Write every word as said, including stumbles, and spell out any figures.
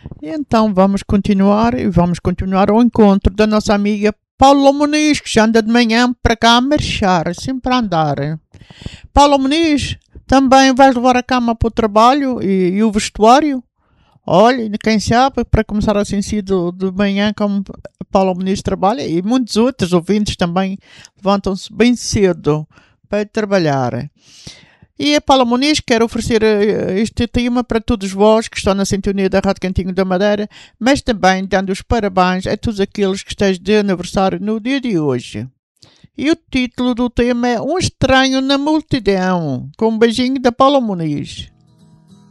E então vamos continuar e vamos continuar ao encontro da nossa amiga Paula Muniz, que já anda de manhã para cá a marchar, sempre a andar. Paula Muniz, também vais levar a cama para o trabalho e, e o vestuário? Olha, quem sabe, para começar assim cedo de manhã, como a Paula Muniz trabalha, e muitos outros ouvintes também levantam-se bem cedo para trabalhar. E a Paula Muniz quer oferecer uh, este tema para todos vós que estão na sintonia da Rádio Cantinho da Madeira, mas também dando os parabéns a todos aqueles que estejam de aniversário no dia de hoje. E o título do tema é Um Estranho na Multidão, com um beijinho da Paula Muniz.